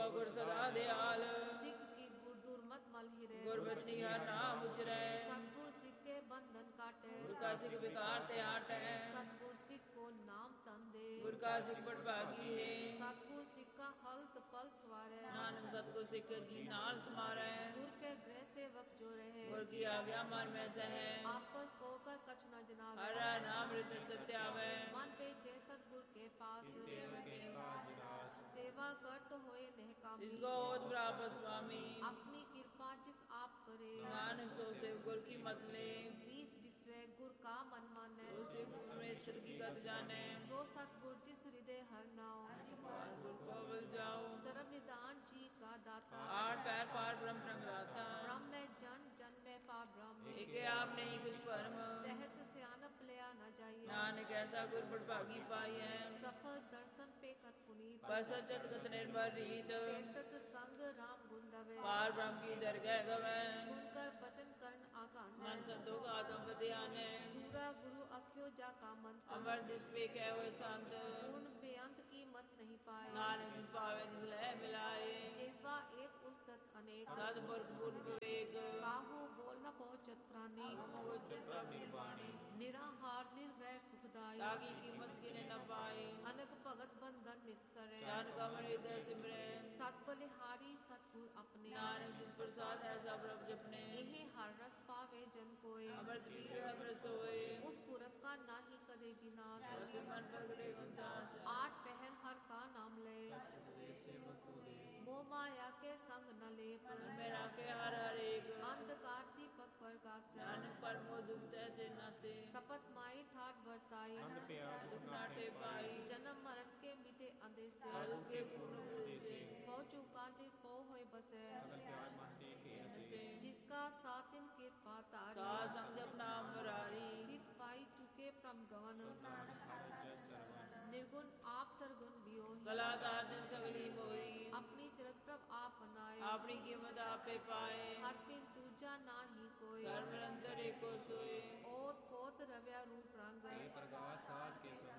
ਕੋ ਗੁਰ ਸਦਾ ਦਿਆਲ। सिख की गुर दुर्मत मल हिरे। ਗੁਰ ਬਚਨੀ ਹਰ ਨਾਮ ਉਚਰੈ। सतगुर सिख के बंधन काटे। ਗੁਰ ਕਾ ਸਿੱਖ ਵਿਕਾਰ ਤੇ ਹਟੈ। सतगुर सिख को नाम तन दे। ਗੁਰ ਕਾ ਸਿੱਖ ਬਟਭਾਗੀ ਹੈ। सतगुर सिख का हल्त पलत सवारे। ਨਾਨਕ ਸਤਿਗੁਰ ਸਿੱਖ ਜੀ ਨਾਲ ਸਮਾਰੈ। गुर के गृह सेवक जो रहे। ਗੁਰ ਕੀ ਆਗਿਆ ਮਨ ਮੈਂ ਸਹੈ। आपस होकर कछु न जनावे। ਹਰ ਨਾਮ ਰਿਤ ਸਤਿਆਵੈ। मन बेचे सतगुर के पास। सेवा कर तो होए नेह कामी। ਜਿਸ ਕੋ ਹੋਤ ਪ੍ਰਾਪਤ ਸੁਆਮੀ। अपनी कृपा जिस आप करे। ਨਾਨਕ ਸੋ ਸਿਵ ਗੁਰ ਕੀ ਮਤ ਲੈ। बीस विश्व गुर का मन माने। ਸੋ ਸਿਵ ਪਰਮੇਸ਼ਰ ਕੀ ਗਤ ਜਾਣੈ। सो सतगुर जिस हृदय हर नाओ। ਗੁਰ ਕੋ ਬਲ ਜਾਓ। सर्व निदान जी का दाता। आठ पैर पार ब्रह्म रंगराता। ब्रह्म में जन जन में पार ब्रह्म। एक आप नहीं कुछ परम। सहस सियानप लिया न जाइए। नानक ऐसा गुर बड़भागी पाई है। सफल दर्शन पे कत पुनीत। बस सचत कत निर्भर रीत। पेटत संग राम गुंडवे। पार ब्रह्म की दरगह गवै। सुनकर बचन करण आकान। मन संतों का आत्म ध्याने। पूरा गुरु अख्यो जा का मंत्र। अमर जिस पे कह हुए संत। उन बेअंत की मत नहीं पाए। नानक जिस पावे जिस लह मिलाए। जेवा एक उस्तत अनेक। दस पुरख पूर्ण विवेक। काहू बोल न पहुंचत प्राणी। निराहार निर्वैर सुखदाई। ताकि कीमत किने न पाए। अनक भगत बंधन नित करे। जान कमल हृदय सिमरे। सत बलिहारी सतगुर अपने। नानक जिस प्रसाद ऐसा प्रभ जपने। यही हर रस पावे जन कोय। अमृत पीवे अमृत सोए। उस पुरख का नाही कदे विनाश। सत्य मन प्रगटे गुणदास। आठ पहर हर का नाम ले। मोह माया के संग न लेप। मेरा के हर हर एक। अंधकार दीपक प्रकाश। नानक परमो दुख ते नसे। तपत माई ठाट बरताई। दुख नाटे पाई। जन्म मरण के मिटे अंदेसे। साधु के पूर्ण उपदेसे। पहुँचू का निर्भो होय बसे। जिसका सातिन कृपा तारी। सा संग जप नाम मुरारी। तित पाई चुके प्रम गवन। निर्गुण आप सरगुण बियोहि। कलाकार जन सगली मोई। अपनी चरत प्रभ आप बनाए। अपनी कीमत आपे पाए। हर बिन दूजा नाही कोई। सर्व निरंतर एको सोए। ओत पोत रव्या रूप रंग।